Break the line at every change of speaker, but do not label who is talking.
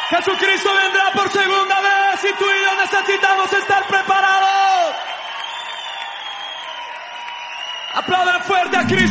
Jesucristo vendrá por segunda vez y tú y yo necesitamos estar preparados. Aplaudan fuerte a Cristo.